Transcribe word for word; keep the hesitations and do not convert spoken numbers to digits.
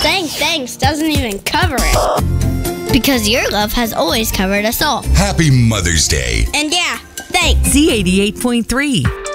saying thanks doesn't even cover it. Because your love has always covered us all. Happy Mother's Day. And yeah, thanks. Z eighty-eight point three.